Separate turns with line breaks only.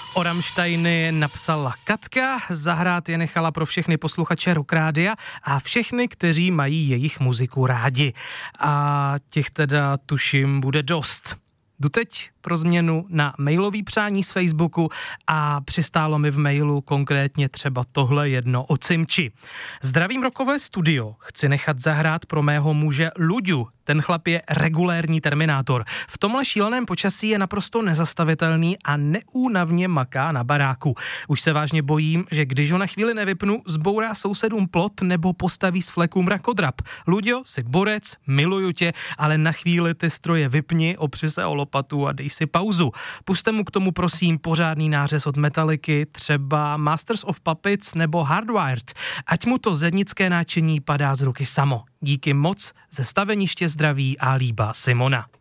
O Rammsteiny napsala Katka, zahrát je nechala pro všechny posluchače Rock Rádia a všechny, kteří mají jejich muziku rádi. A těch teda tuším bude dost. Jdu teď pro změnu na mailový přání z Facebooku a přistálo mi v mailu konkrétně třeba tohle jedno od Simči. Zdravím rockové studio, chci nechat zahrát pro mého muže Luďu. Ten chlap je regulérní terminátor. V tomhle šíleném počasí je naprosto nezastavitelný a neúnavně maká na baráku. Už se vážně bojím, že když ho na chvíli nevypnu, zbourá sousedům plot nebo postaví z fleku mrakodrap. Luďo, jsi borec, miluju tě, ale na chvíli ty stroje vypni, opři se o lopatu a dej si pauzu. Puste mu k tomu prosím pořádný nářez od Metalliky, třeba Masters of Puppets nebo Hardwired. Ať mu to zednické náčiní padá z ruky samo. Díky moc, ze staveniště zdraví a líba Simona.